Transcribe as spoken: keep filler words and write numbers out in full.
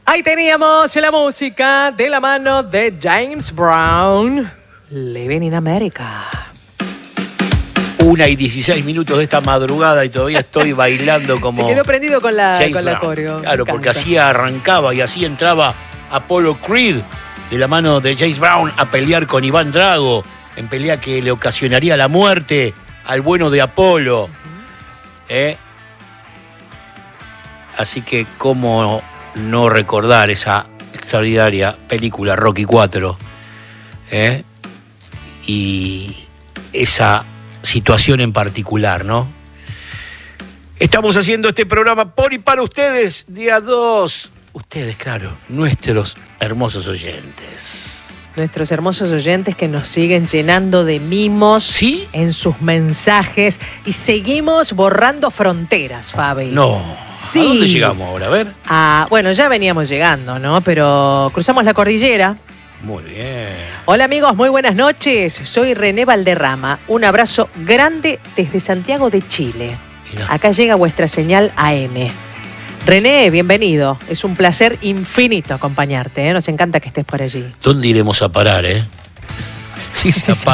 Ahí teníamos la música de la mano de James Brown, Living in America. Una y dieciséis minutos de esta madrugada y todavía estoy bailando como... Se quedó prendido con la, James con la Brown. coreo. Claro, porque así arrancaba y así entraba Apollo Creed de la mano de James Brown a pelear con Iván Drago, en pelea que le ocasionaría la muerte al bueno de Apolo. Uh-huh. ¿Eh? Así que cómo no recordar esa extraordinaria película Rocky cuatro, ¿eh? Y esa situación en particular, ¿no? Estamos haciendo este programa por y para ustedes, día dos. Ustedes, claro, nuestros hermosos oyentes. Nuestros hermosos oyentes que nos siguen llenando de mimos, ¿sí?, en sus mensajes. Y seguimos borrando fronteras, Fabi. No. Sí. ¿A dónde llegamos ahora? A ver. Ah, bueno, ya veníamos llegando, ¿no? Pero cruzamos la cordillera. Muy bien. Hola amigos, muy buenas noches. Soy René Valderrama. Un abrazo grande desde Santiago de Chile. Mirá. Acá llega vuestra señal A M. René, bienvenido. Es un placer infinito acompañarte, ¿eh? Nos encanta que estés por allí. ¿Dónde iremos a parar, eh? Sí, sí, sí.